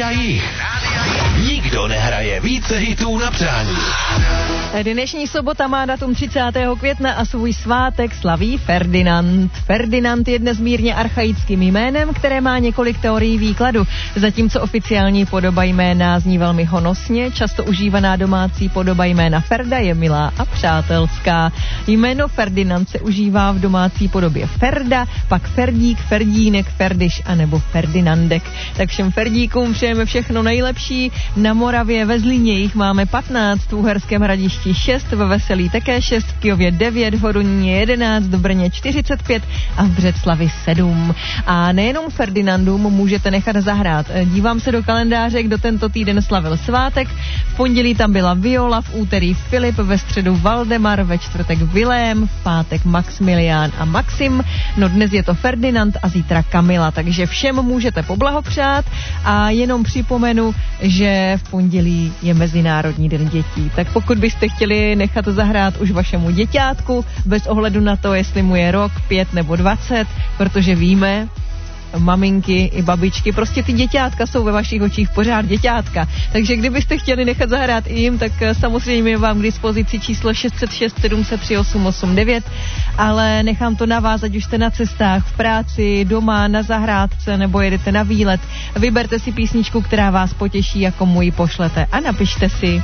Jich. Nikdo nehraje více hitů na přání. Dnešní sobota má datum 30. května a svůj svátek slaví Ferdinand. Ferdinand je dnes mírně archaickým jménem, které má několik teorií výkladu. Zatímco oficiální podoba jména zní velmi honosně, často užívaná domácí podoba jména Ferda je milá a přátelská. Jméno Ferdinand se užívá v domácí podobě Ferda, pak Ferdík, Ferdínek, Ferdiš a nebo Ferdinandek. Tak všem Ferdíkům přejeme všechno nejlepší. Na Moravě ve Zlíně jich máme 15, v Uherském Hradišti 6, ve Veselí také 6, v Kyjově 9, v Hodoníně 11, v Brně 45 a v Břeclavi 7. A nejenom Ferdinandům můžete nechat zahrát. Dívám se do kalendáře, kdo tento týden slavil svátek. V pondělí tam byla Viola, v úterý Filip, ve středu Valdemar, ve čtvrtek Vilém, v pátek Maximilián a Maxim. No dnes je to Ferdinand a zítra Kamila, takže všem můžete poblahopřát a jenom připomenu, že v pondělí je Mezinárodní den dětí. Tak pokud byste chtěli nechat zahrát už vašemu děťátku, bez ohledu na to, jestli mu je rok, 5 nebo 20, protože víme, maminky i babičky, prostě ty děťátka jsou ve vašich očích pořád děťátka. Takže kdybyste chtěli nechat zahrát i jim, tak samozřejmě vám k dispozici číslo 606 703 889, ale nechám to na vás, ať už jste na cestách, v práci, doma, na zahrádce nebo jedete na výlet. Vyberte si písničku, která vás potěší, jako mu ji pošlete a napište si.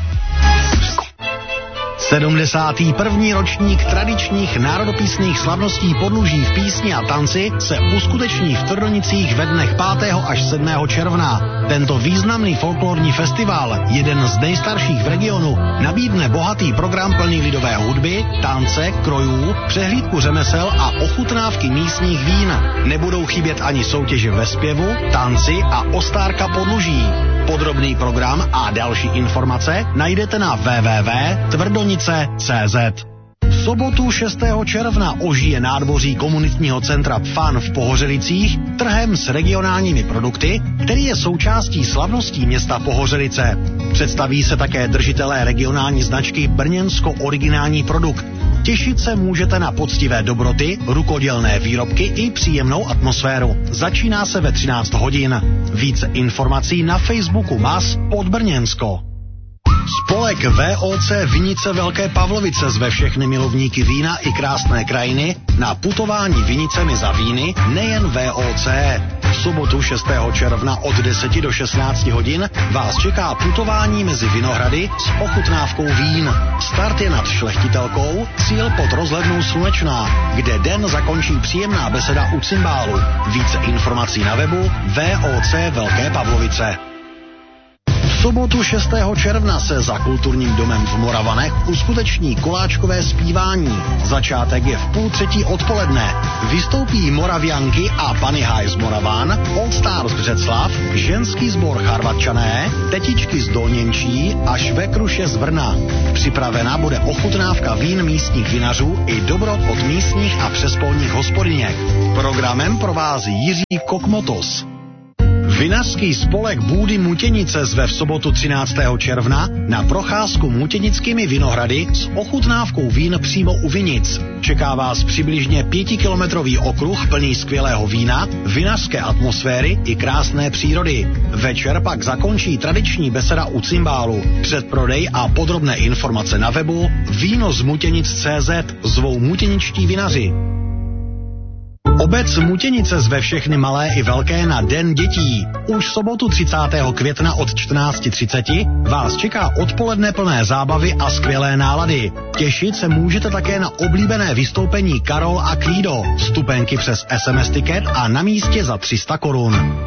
71. ročník tradičních národopísních slavností Podluží v písni a tanci se uskuteční v Trdonicích ve dnech 5. až 7. června. Tento významný folklorní festival, jeden z nejstarších v regionu, nabídne bohatý program plný lidové hudby, tance, krojů, přehlídku řemesel a ochutnávky místních vín. Nebudou chybět ani soutěže ve zpěvu, tanci a ostárka Podluží. Podrobný program a další informace najdete na www.tvrdonice.cz. V sobotu 6. června ožije nádvoří komunitního centra FAN v Pohořelicích trhem s regionálními produkty, který je součástí slavností města Pohořelice. Představí se také držitelé regionální značky Brněnsko originální produkt. Těšit se můžete na poctivé dobroty, rukodělné výrobky i příjemnou atmosféru. Začíná se ve 13 hodin. Více informací na Facebooku MAS Podbrněnsko. Spolek VOC Vinice Velké Pavlovice zve všechny milovníky vína i krásné krajiny na putování vinicemi za víny, nejen VOC. V sobotu 6. června od 10 do 16 hodin vás čeká putování mezi vinohrady s ochutnávkou vín. Start je nad Šlechtitelkou, cíl pod rozhlednou Slunečná, kde den zakončí příjemná beseda u cymbálu. Více informací na webu VOC Velké Pavlovice. V sobotu 6. června se za Kulturním domem v Moravanech uskuteční koláčkové zpívání. Začátek je v 2:30 odpoledne. Vystoupí Moravianky a Panny High z Moravan, All Stars Břeclav, ženský sbor Charvatčané, tetičky z Dolněnčí a švekruše z Brna. Připravena bude ochutnávka vín místních vinařů i dobrot od místních a přespolních hospodyněk. Programem provází Jiří Kokmotos. Vinařský spolek Bůdy Mutěnice zve v sobotu 13. června na procházku mutěnickými vinohrady s ochutnávkou vín přímo u vinic. Čeká vás přibližně 5kilometrový okruh plný skvělého vína, vinařské atmosféry i krásné přírody. Večer pak zakončí tradiční beseda u cymbálu. Předprodej a podrobné informace na webu víno-z-mutěnic.cz. Zvou mutěničtí vinaři. Obec Mutěnice zve všechny malé i velké na Den dětí. Už sobotu 30. května od 14:30 vás čeká odpoledne plné zábavy a skvělé nálady. Těšit se můžete také na oblíbené vystoupení Karol a Klído. Vstupenky přes SMS ticket a na místě za 300 korun.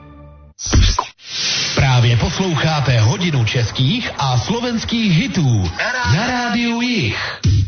Právě posloucháte hodinu českých a slovenských hitů na Rádiu Jich.